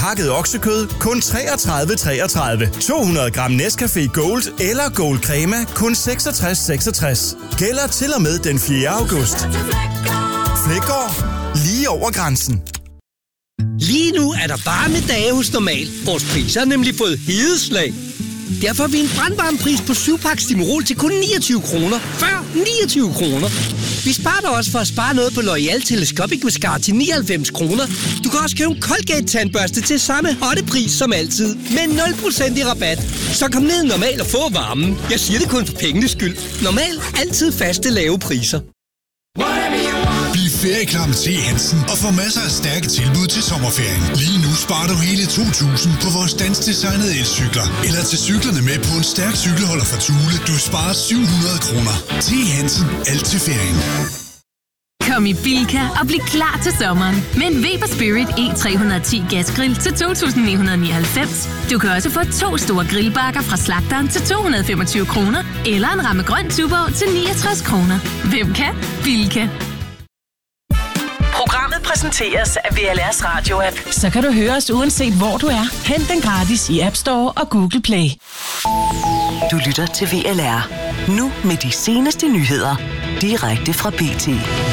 hakket oksekød kun 33,33. 200 gram Nescafé Gold eller Gold Crema kun 66,66. Gælder til og med den 4. august. Flækgaard. Lige over grænsen. Lige nu er der varme dage hos Normal. Vores priser har nemlig fået hedeslag. Derfor har vi en brandvarm pris på 7-pakke Stimorol til kun 29 kroner. Før 29 kroner. Vi sparer dig også for at spare noget på L'Oreal Telescopic Mascara til 99 kroner. Du kan også købe en Colgate-tandbørste til samme hotte pris som altid. Med 0% i rabat. Så kom ned Normal og få varmen. Jeg siger det kun for pengenes skyld. Normal. Altid faste lave priser. Bliv ferieklar med T. Hansen og få masser af stærke tilbud til sommerferien. Lige nu sparer du hele 2.000 på vores dansdesignede elcykler. Eller til cyklerne med på en stærk cykelholder fra Thule. Du sparer 700 kroner. T. Hansen. Alt til ferien. Kom i Bilka og bliv klar til sommeren med en Weber Spirit E310 gasgrill til 2.999. Du kan også få 2 store grillbakker fra slagteren til 225 kroner, eller en ramme grøn tuborg til 69 kroner. Hvem kan? Bilka. Programmet præsenteres af VLR's radio-app. Så kan du høre os uanset hvor du er. Hent den gratis i App Store og Google Play. Du lytter til VLR. Nu med de seneste nyheder. Direkte fra BT.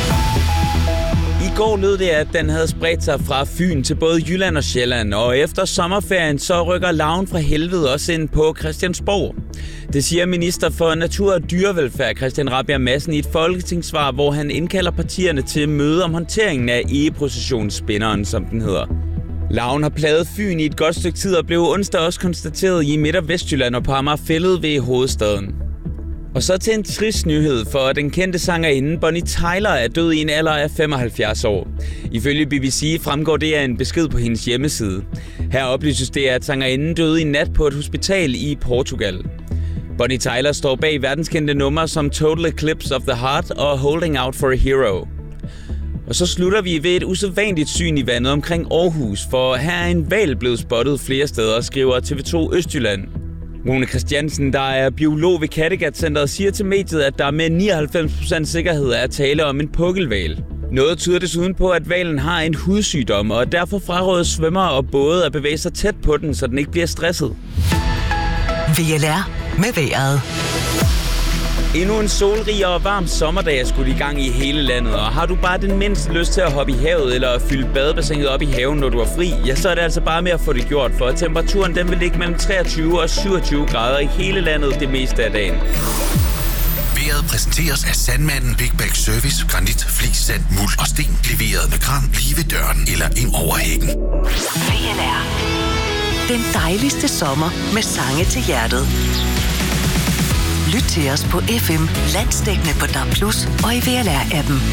I går lød det, at den havde spredt sig fra Fyn til både Jylland og Sjælland, og efter sommerferien så rykker larven fra helvede også ind på Christiansborg. Det siger minister for Natur og Dyrevelfærd Christian Rabjerg Madsen i et folketingssvar, hvor han indkalder partierne til møde om håndteringen af egeprocessionsspinderen, som den hedder. Larven har plaget Fyn i et godt stykke tid og blev onsdag også konstateret i Midt- og Vestjylland og på Amager Fælled ved hovedstaden. Og så til en trist nyhed, for den kendte sangerinde Bonnie Tyler er død i en alder af 75 år. Ifølge BBC fremgår det af en besked på hendes hjemmeside. Her oplyses det, at sangerinden døde i nat på et hospital i Portugal. Bonnie Tyler står bag verdenskendte numre som Total Eclipse of the Heart og Holding Out for a Hero. Og så slutter vi ved et usædvanligt syn i vandet omkring Aarhus, for her er en hval blevet spottet flere steder, skriver TV2 Østjylland. Rune Christiansen, der er biolog ved Kattegat-centret, siger til mediet, at der med 99% sikkerhed er tale om en pukkelhval. Noget tyder desuden på, at hvalen har en hudsygdom, og derfor frarådes svømmere og både at bevæge sig tæt på den, så den ikke bliver stresset. VLR med vejret. Endnu en solrig og varm sommerdag er skudt i gang i hele landet, og har du bare den mindste lyst til at hoppe i havet eller fylde badebassinet op i haven, når du er fri, ja, så er det altså bare med at få det gjort, for temperaturen den vil ligge mellem 23 og 27 grader i hele landet det meste af dagen. Vejret præsenteres af Sandmanden Big Bag Service, granit, flis, sand, muld og sten, leveret med kran lige ved døren eller ind over hækken. VLR. Den dejligste sommer med sange til hjertet. Lyt til os på FM, landsdækkende på DAB+ og i VLR-appen.